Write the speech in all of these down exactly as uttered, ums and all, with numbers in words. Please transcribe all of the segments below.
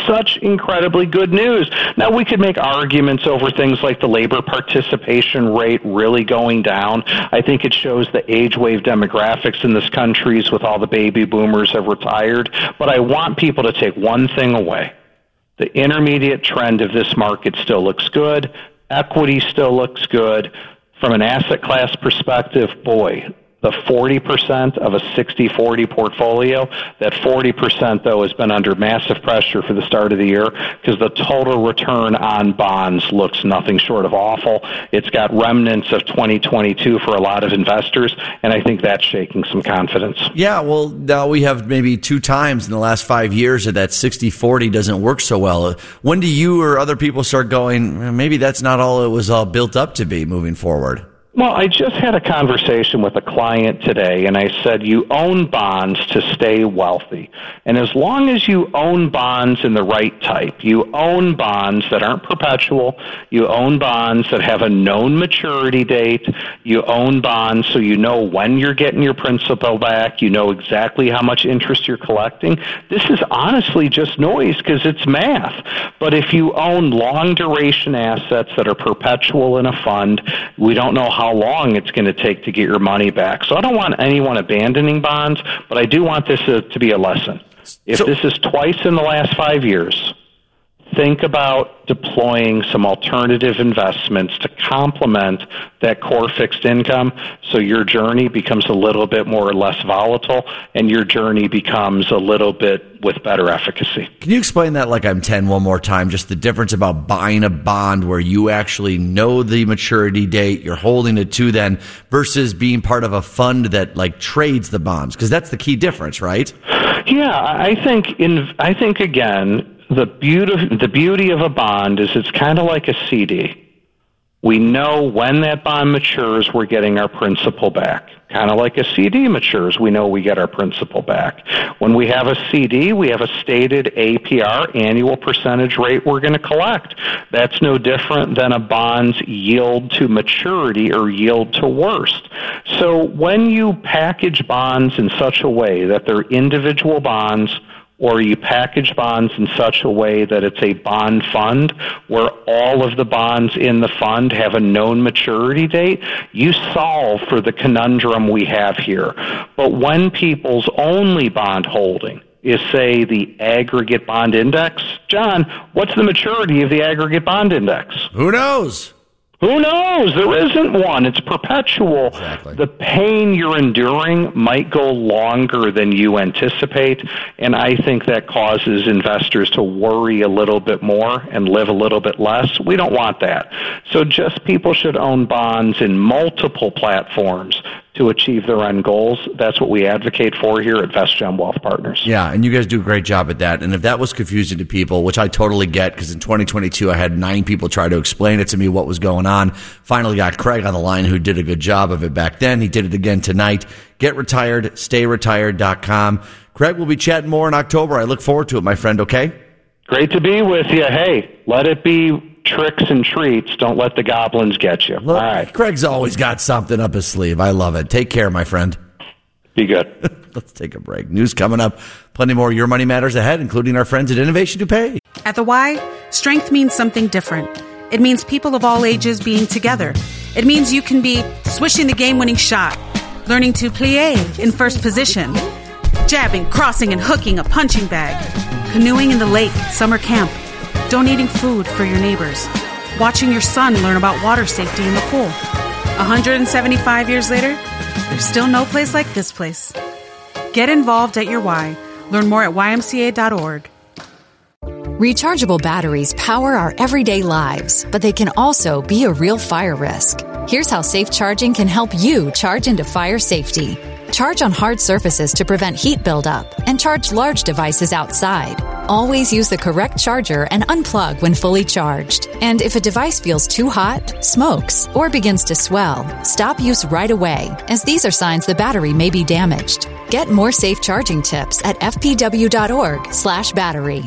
such incredibly good news. Now, we could make arguments over things like the labor participation rate really going down. I think it shows the age wave demographics in this country with all the baby boomers have retired. But I want people to take one thing away. The intermediate trend of this market still looks good. Equity still looks good. From an asset class perspective, boy, the forty percent of a sixty forty portfolio, that forty percent, though, has been under massive pressure for the start of the year because the total return on bonds looks nothing short of awful. It's got remnants of twenty twenty-two for a lot of investors, and I think that's shaking some confidence. Yeah, well, now we have maybe two times in the last five years that that sixty forty doesn't work so well. When do you or other people start going, maybe that's not all it was all built up to be moving forward? Well, I just had a conversation with a client today, and I said, you own bonds to stay wealthy. And as long as you own bonds in the right type, you own bonds that aren't perpetual, you own bonds that have a known maturity date, you own bonds so you know when you're getting your principal back, you know exactly how much interest you're collecting. This is honestly just noise because it's math. But if you own long-duration assets that are perpetual in a fund, we don't know how how long it's going to take to get your money back. So I don't want anyone abandoning bonds, but I do want this to, to be a lesson. If so, this is twice in the last five years, think about deploying some alternative investments to complement that core fixed income so your journey becomes a little bit more or less volatile and your journey becomes a little bit with better efficacy. Can you explain that like I'm ten one more time, just the difference about buying a bond where you actually know the maturity date, you're holding it to then, versus being part of a fund that like trades the bonds? Because that's the key difference, right? Yeah, I think in I think again, The beauty, the beauty of a bond is it's kind of like a C D. We know when that bond matures, we're getting our principal back. Kind of like a C D matures, we know we get our principal back. When we have a C D, we have a stated A P R, annual percentage rate we're going to collect. That's no different than a bond's yield to maturity or yield to worst. So when you package bonds in such a way that they're individual bonds, or you package bonds in such a way that it's a bond fund where all of the bonds in the fund have a known maturity date, you solve for the conundrum we have here. But when people's only bond holding is, say, the aggregate bond index, John, what's the maturity of the aggregate bond index? Who knows? Who knows? There isn't one. It's perpetual. Exactly. The pain you're enduring might go longer than you anticipate, and I think that causes investors to worry a little bit more and live a little bit less. We don't want that. So just people should own bonds in multiple platforms to achieve their end goals. That's what we advocate for here at VestGen Wealth Partners. Yeah, and you guys do a great job at that. And if that was confusing to people, which I totally get, because in twenty twenty-two I had nine people try to explain it to me what was going on. Finally got Craig on the line, who did a good job of it back then. He did it again tonight. Get retired, stay retired dot com. Craig, we'll be chatting more in October. I look forward to it, my friend, okay? Great to be with you. Hey, let it be tricks and treats. Don't let the goblins get you. Look, all right. Craig's always got something up his sleeve. I love it. Take care, my friend. Be good. Let's take a break. News coming up. Plenty more Your Money Matters ahead, including our friends at Innovation to Pay. At the Y, strength means something different. It means people of all ages being together. It means you can be swishing the game-winning shot, learning to plie in first position, jabbing, crossing, and hooking a punching bag, canoeing in the lake at summer camp, donating food for your neighbors, watching your son learn about water safety in the pool. one hundred seventy-five years later, there's still no place like this place. Get involved at your Y. Learn more at Y M C A dot org. Rechargeable batteries power our everyday lives, but they can also be a real fire risk. Here's how safe charging can help you charge into fire safety. Charge on hard surfaces to prevent heat buildup, and charge large devices outside. Always use the correct charger and unplug when fully charged. And if a device feels too hot, smokes, or begins to swell, stop use right away, as these are signs the battery may be damaged. Get more safe charging tips at f p w dot org slash battery.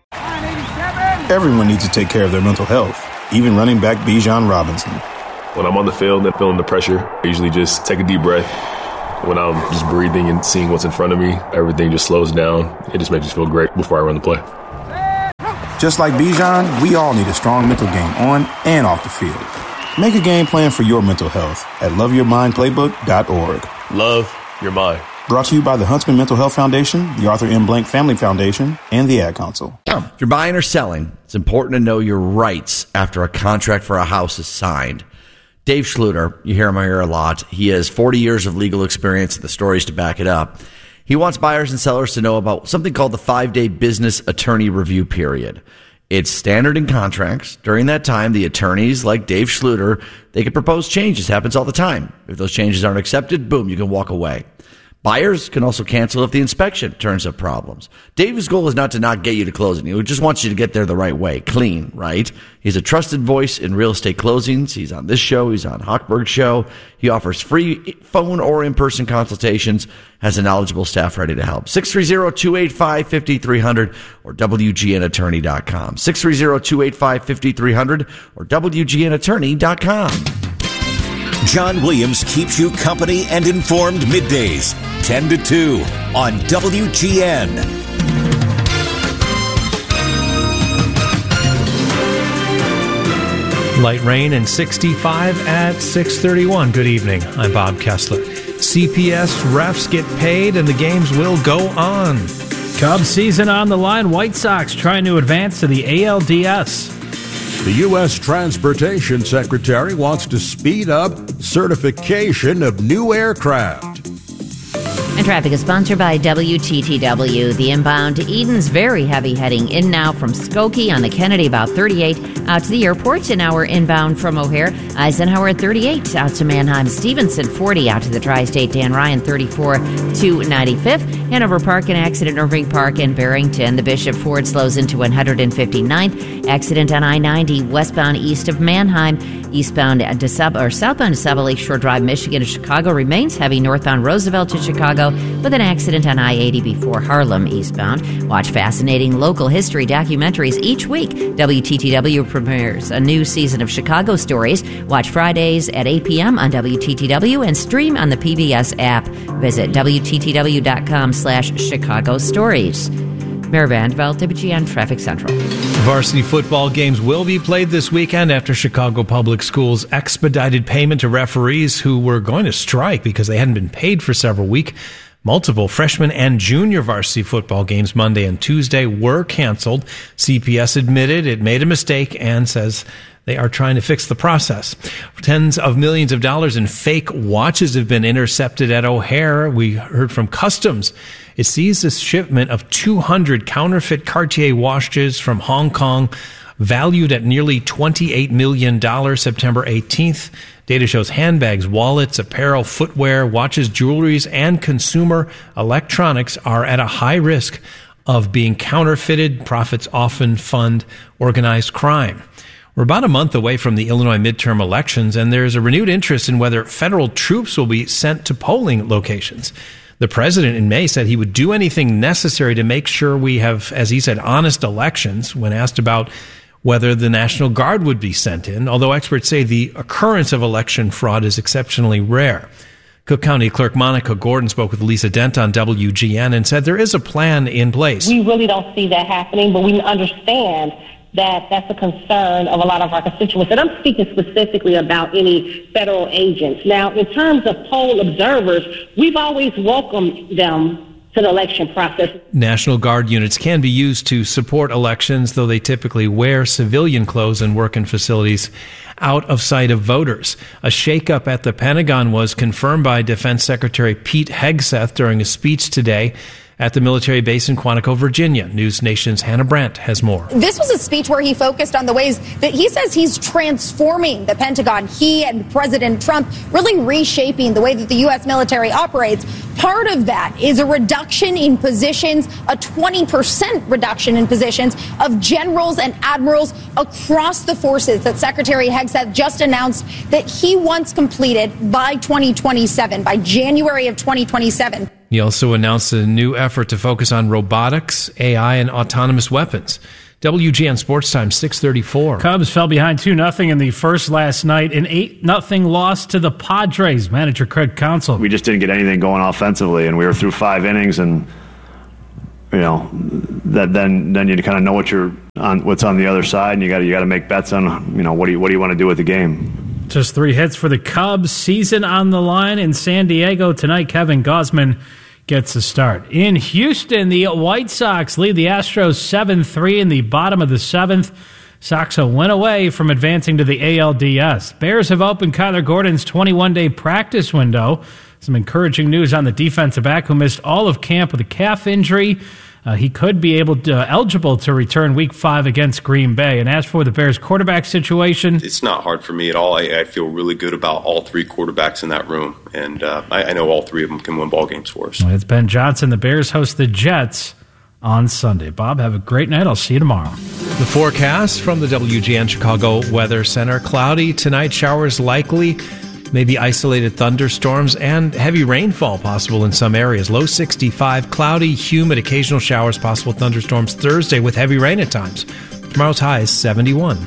Everyone needs to take care of their mental health, even running back Bijan Robinson. When I'm on the field and feeling the pressure, I usually just take a deep breath. When I'm just breathing and seeing what's in front of me, everything just slows down. It just makes me feel great before I run the play. Just like Bijan, we all need a strong mental game on and off the field. Make a game plan for your mental health at love your mind playbook dot org. Love your mind. Brought to you by the Huntsman Mental Health Foundation, the Arthur M. Blank Family Foundation, and the Ad Council. If you're buying or selling, it's important to know your rights after a contract for a house is signed. Dave Schluter, you hear him here a lot. He has forty years of legal experience and the stories to back it up. He wants buyers and sellers to know about something called the five-day business attorney review period. It's standard in contracts. During that time, the attorneys like Dave Schluter, they can propose changes. Happens all the time. If those changes aren't accepted, boom, you can walk away. Buyers can also cancel if the inspection turns up problems. Dave's goal is not to not get you to closing. He just wants you to get there the right way, clean, right? He's a trusted voice in real estate closings. He's on this show. He's on Hochberg's show. He offers free phone or in-person consultations, has a knowledgeable staff ready to help. six three zero, two eight five, five three zero zero or W G N attorney dot com. six three zero, two eight five, five three zero zero or W G N attorney dot com. John Williams keeps you company and informed middays, ten to two on W G N. Light rain and sixty-five at six thirty-one. Good evening. I'm Bob Kessler. C P S refs get paid and the games will go on. Cubs season on the line. White Sox trying to advance to the A L D S. The U S Transportation Secretary wants to speed up certification of new aircraft. And traffic is sponsored by W T T W. The inbound to Eden's very heavy, heading in now from Skokie on the Kennedy, about thirty-eight. Out to the airport, an hour inbound from O'Hare. Eisenhower at thirty-eight. Out to Mannheim. Stevenson, forty. Out to the Tri-State. Dan Ryan, thirty-four to ninety-fifth. Hanover Park, an accident. Irving Park and Barrington. The Bishop Ford slows into one hundred fifty-ninth. Accident on I ninety westbound east of Mannheim. Eastbound to Sub or southbound to Sub Lakeshore Drive, Michigan to Chicago remains heavy. Northbound Roosevelt to Chicago with an accident on I eighty before Harlem eastbound. Watch fascinating local history documentaries each week. W T T W premieres a new season of Chicago Stories. Watch Fridays at eight p.m. on W T T W and stream on the P B S app. Visit W T T W dot com slash Chicago Stories. Mayor Vandeveld, W G N Traffic Central. Varsity football games will be played this weekend after Chicago Public Schools expedited payment to referees who were going to strike because they hadn't been paid for several weeks. Multiple freshman and junior varsity football games Monday and Tuesday were canceled. C P S admitted it made a mistake and says they are trying to fix the process. Tens of millions of dollars in fake watches have been intercepted at O'Hare. We heard from Customs. It seized a shipment of two hundred counterfeit Cartier watches from Hong Kong, valued at nearly twenty-eight million dollars September eighteenth. Data shows handbags, wallets, apparel, footwear, watches, jewelries, and consumer electronics are at a high risk of being counterfeited. Profits often fund organized crime. We're about a month away from the Illinois midterm elections, and there's a renewed interest in whether federal troops will be sent to polling locations. The president in May said he would do anything necessary to make sure we have, as he said, honest elections when asked about whether the National Guard would be sent in, although experts say the occurrence of election fraud is exceptionally rare. Cook County Clerk Monica Gordon spoke with Lisa Dent on W G N and said there is a plan in place. We really don't see that happening, but we understand that that's a concern of a lot of our constituents. And I'm speaking specifically about any federal agents. Now, in terms of poll observers, we've always welcomed them to the election process. National Guard units can be used to support elections, though they typically wear civilian clothes and work in facilities out of sight of voters. A shakeup at the Pentagon was confirmed by Defense Secretary Pete Hegseth during a speech today at the military base in Quantico, Virginia. News Nation's Hannah Brandt has more. This was a speech where he focused on the ways that he says he's transforming the Pentagon. He and President Trump really reshaping the way that the U S military operates. Part of that is a reduction in positions, a twenty percent reduction in positions of generals and admirals across the forces that Secretary Hegseth just announced that he wants completed by twenty twenty-seven, by January of twenty twenty-seven. He also announced a new effort to focus on robotics, A I, and autonomous weapons. W G N Sports Time, six thirty-four. Cubs fell behind two nothing in the first last night. An eight nothing loss to the Padres. Manager Craig Counsell. We just didn't get anything going offensively, and we were through five innings, and, you know, that then, then you kind of know what you're on what's on the other side, and you got you got to make bets on, you know, what do you what do you want to do with the game. Just three hits for the Cubs. Season on the line in San Diego tonight. Kevin Gausman gets a start. In Houston, the White Sox lead the Astros seven three in the bottom of the seventh. Sox a win away from advancing to the A L D S. Bears have opened Kyler Gordon's twenty-one day practice window. Some encouraging news on the defensive back who missed all of camp with a calf injury. Uh, he could be able to, uh, eligible to return week five against Green Bay. And as for the Bears quarterback situation, it's not hard for me at all. I, I feel really good about all three quarterbacks in that room. And uh, I, I know all three of them can win ball games for us. It's Ben Johnson. The Bears host the Jets on Sunday. Bob, have a great night. I'll see you tomorrow. The forecast from the W G N Chicago Weather Center. Cloudy tonight, showers likely, maybe isolated thunderstorms, and heavy rainfall possible in some areas. Low sixty-five, cloudy, humid, occasional showers, possible thunderstorms Thursday with heavy rain at times. Tomorrow's high is seventy-one.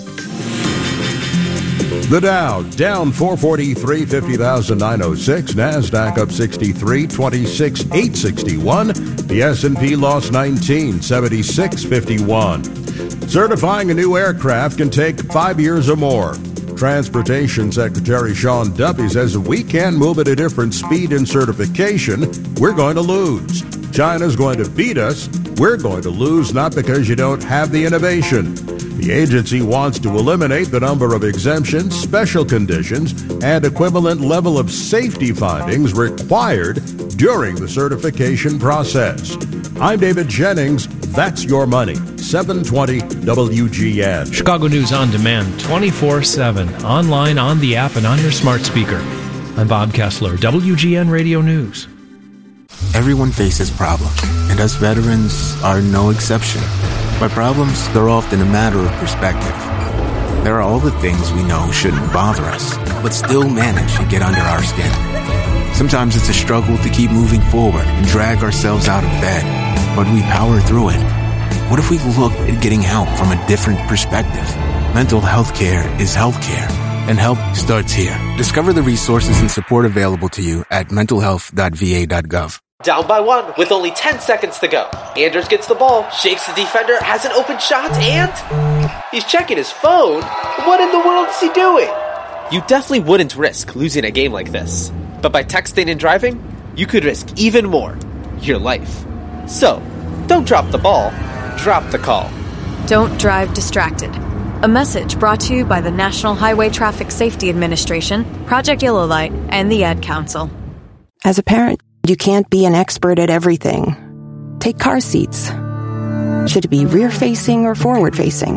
The Dow down four forty-three, fifty thousand nine hundred six. NASDAQ up sixty-three, twenty-six, eight sixty-one. The S and P lost nineteen, seventy-six, fifty-one. Certifying a new aircraft can take five years or more. Transportation Secretary Sean Duffy says if we can't move at a different speed in certification, we're going to lose. China's going to beat us. We're going to lose, not because you don't have the innovation. The agency wants to eliminate the number of exemptions, special conditions, and equivalent level of safety findings required during the certification process. I'm David Jennings. That's your money. seven twenty W G N. Chicago News on demand, twenty-four seven, online, on the app, and on your smart speaker. I'm Bob Kessler, W G N Radio News. Everyone faces problems, and us veterans are no exception. But problems, they're often a matter of perspective. There are all the things we know shouldn't bother us, but still manage to get under our skin. Sometimes it's a struggle to keep moving forward and drag ourselves out of bed, but we power through it. What if we looked at getting help from a different perspective? Mental health care is health care, and help starts here. Discover the resources and support available to you at mental health dot v a dot gov. Down by one with only ten seconds to go. Anders gets the ball, shakes the defender, has an open shot, and he's checking his phone. What in the world is he doing? You definitely wouldn't risk losing a game like this. But by texting and driving, you could risk even more. Your life. So, don't drop the ball. Drop the call. Don't drive distracted. A message brought to you by the National Highway Traffic Safety Administration, Project Yellow Light, and the Ad Council. As a parent, you can't be an expert at everything. Take car seats. Should it be rear-facing or forward-facing?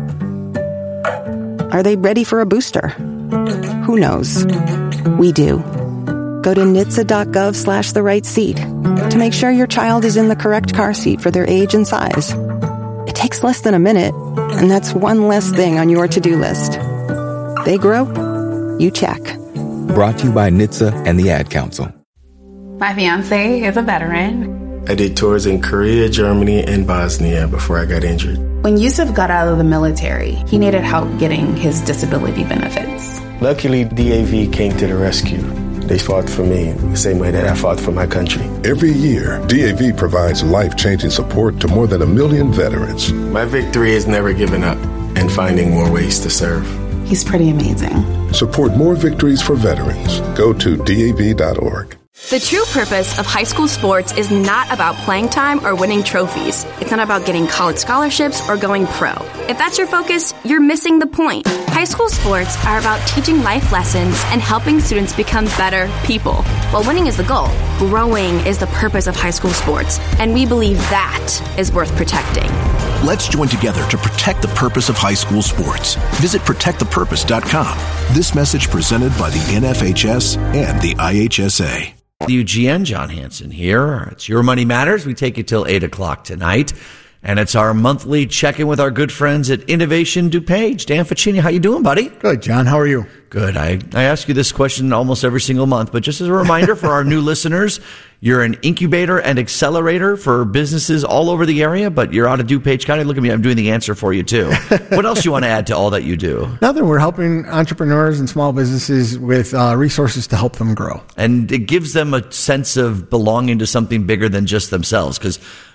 Are they ready for a booster? Who knows? We do. Go to N H T S A dot gov slash the right seat to make sure your child is in the correct car seat for their age and size. It takes less than a minute, and that's one less thing on your to-do list. They grow, you check. Brought to you by N H T S A and the Ad Council. My fiance is a veteran. I did tours in Korea, Germany, and Bosnia before I got injured. When Yusuf got out of the military, he needed help getting his disability benefits. Luckily, D A V came to the rescue. They fought for me the same way that I fought for my country. Every year, D A V provides life-changing support to more than a million veterans. My victory is never giving up and finding more ways to serve. He's pretty amazing. Support more victories for veterans. Go to D A V dot org. The true purpose of high school sports is not about playing time or winning trophies. It's not about getting college scholarships or going pro. If that's your focus, you're missing the point. High school sports are about teaching life lessons and helping students become better people. While winning is the goal, growing is the purpose of high school sports, and we believe that is worth protecting. Let's join together to protect the purpose of high school sports. Visit protect the purpose dot com. This message presented by the N F H S and the I H S A. W G N, John Hanson here. It's Your Money Matters. We take you till eight o'clock tonight. And it's our monthly check-in with our good friends at Innovation DuPage. Dan Ficini, how you doing, buddy? Good, John. How are you? Good. I, I ask you this question almost every single month, but just as a reminder for our new listeners, you're an incubator and accelerator for businesses all over the area, but you're out of DuPage County. Look at me. I'm doing the answer for you, too. What else do you want to add to all that you do? Nothing. We're helping entrepreneurs and small businesses with uh, resources to help them grow. And it gives them a sense of belonging to something bigger than just themselves, because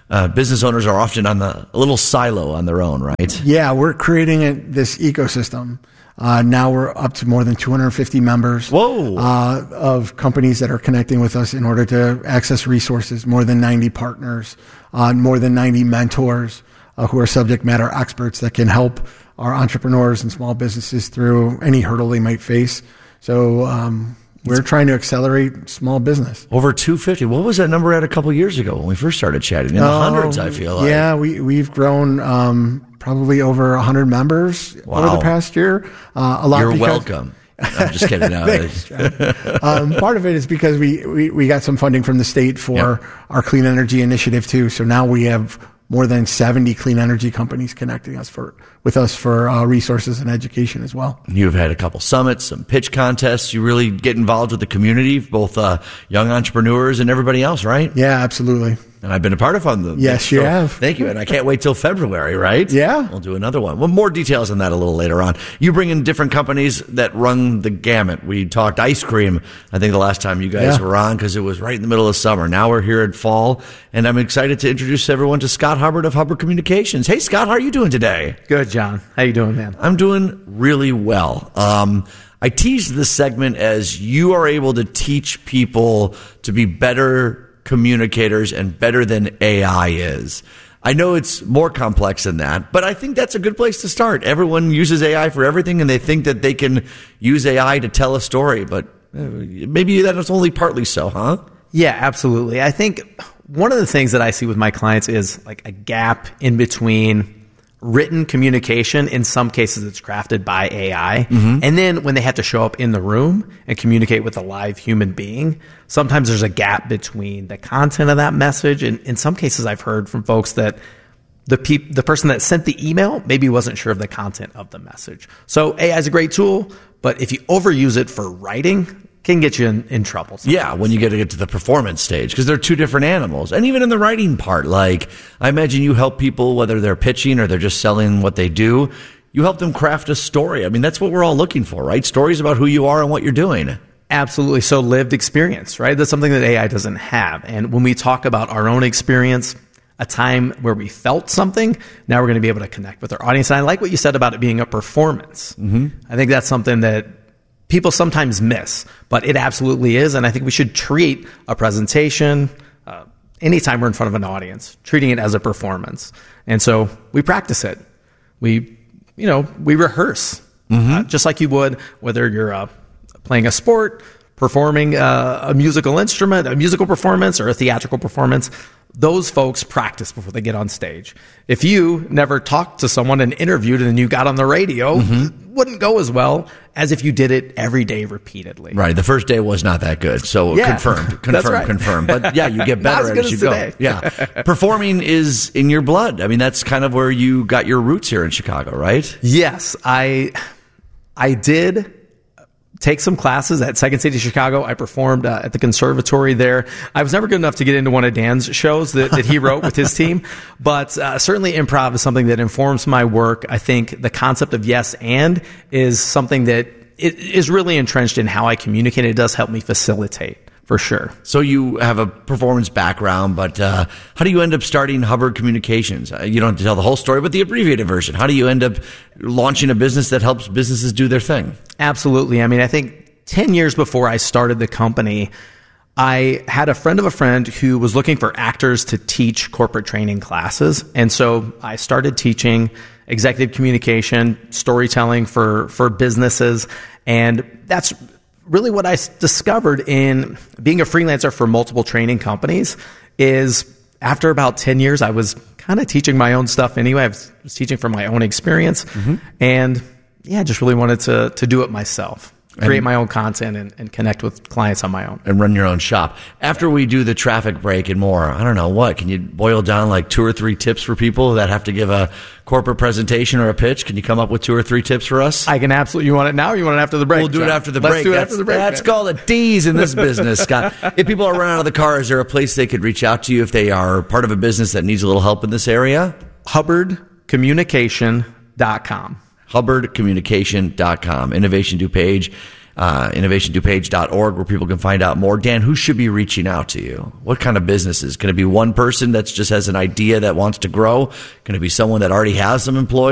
uh, business owners are often on the a little silo on their own, right? Yeah, we're creating a, this ecosystem. Uh, now we're up to more than two hundred fifty members. Whoa. Uh, of companies that are connecting with us in order to access resources, more than ninety partners, uh, more than ninety mentors uh, who are subject matter experts that can help our entrepreneurs and small businesses through any hurdle they might face. So um, we're trying to accelerate small business. Over two hundred fifty. What was that number at a couple years ago when we first started chatting? In the Oh, hundreds, I feel like. Yeah, we, we've grown um, probably over one hundred members Wow. over the past year. Uh, a lot You're because- welcome. I'm just kidding. No, Thanks, John. um, part of it is because we, we, we got some funding from the state for Yep. our clean energy initiative too. So now we have more than seventy clean energy companies connecting us for with us for uh, resources and education as well. You've had a couple summits, some pitch contests. You really get involved with the community, both uh, young entrepreneurs and everybody else, right? Yeah, absolutely. And I've been a part of them. Yes, you have. Thank you. And I can't wait till February, right? Yeah. We'll do another one. Well, more details on that a little later on. You bring in different companies that run the gamut. We talked ice cream, I think, the last time you guys Yeah. were on because it was right in the middle of summer. Now we're here at fall, and I'm excited to introduce everyone to Scott Hubbard of Hubbard Communications. Hey, Scott, how are you doing today? Good, John. How you doing, man? I'm doing really well. Um, I teased this segment as you are able to teach people to be better communicators and better than A I is. I know it's more complex than that, but I think that's a good place to start. Everyone uses A I for everything, and they think that they can use A I to tell a story, but uh, maybe that is only partly so, huh? Yeah, absolutely. I think one of the things that I see with my clients is like a gap in between written communication. In some cases, it's crafted by A I. Mhm. And then when they have to show up in the room and communicate with a live human being, sometimes there's a gap between the content of that message. And in some cases, I've heard from folks that the peop- the person that sent the email maybe wasn't sure of the content of the message. So A I is a great tool, but if you overuse it for writing, can get you in, in trouble. sometimes. Yeah, when you get to get to the performance stage, because they're two different animals. And even in the writing part, like, I imagine you help people, whether they're pitching or they're just selling what they do, you help them craft a story. I mean, that's what we're all looking for, right? Stories about who you are and what you're doing. Absolutely. So lived experience, right? That's something that A I doesn't have. And when we talk about our own experience, a time where we felt something, now we're going to be able to connect with our audience. And I like what you said about it being a performance. Mm-hmm. I think that's something that people sometimes miss, but it absolutely is. And I think we should treat a presentation, uh, anytime we're in front of an audience, treating it as a performance. And so we practice it. We, you know, we rehearse, Mm-hmm. uh, just like you would, whether you're uh, playing a sport, performing uh, a musical instrument, a musical performance, or a theatrical performance. Those folks practice before they get on stage. If you never talked to someone and interviewed and then you got on the radio, Mm-hmm. it wouldn't go as well as if you did it every day repeatedly. Right. The first day was not that good. So Yeah, confirmed, that's confirmed, right. confirmed. But yeah, you get Not better as at good it as you as go. today. Yeah. Performing is in your blood. I mean, that's kind of where you got your roots here in Chicago, right? Yes, I I did take some classes at Second City Chicago. I performed uh, at the conservatory there. I was never good enough to get into one of Dan's shows that, that he wrote with his team, but uh, certainly improv is something that informs my work. I think the concept of yes and is something that it is really entrenched in how I communicate. It does help me facilitate. For sure. So you have a performance background, but uh, how do you end up starting Hubbard Communications? Uh, you don't have to tell the whole story, but the abbreviated version. How do you end up launching a business that helps businesses do their thing? Absolutely. I mean, I think ten years before I started the company, I had a friend of a friend who was looking for actors to teach corporate training classes. And so I started teaching executive communication, storytelling for, for businesses. And that's really what I discovered in being a freelancer for multiple training companies is after about ten years, I was kind of teaching my own stuff anyway. I was, was teaching from my own experience. Mm-hmm. And yeah, just really wanted to to do it myself, create And- my own content and, and connect with clients on my own. And run your own shop. After we do the traffic break and more, I don't know, what? Can you boil down like two or three tips for people that have to give a corporate presentation or a pitch? Can you come up with two or three tips for us? I can absolutely. You want it now or you want it after the break? We'll do it John? after the Let's break. do it that's, after the break. That's man. called a tease in this business, Scott. If people are running out of the car, is there a place they could reach out to you if they are part of a business that needs a little help in this area? Hubbard Communication dot com. Hubbard Communication dot com. Innovation DuPage. uh, innovation du page dot org, where people can find out more. Dan, who should be reaching out to you? What kind of businesses? Can it be one person that just has an idea that wants to grow? Can it be someone that already has some employees?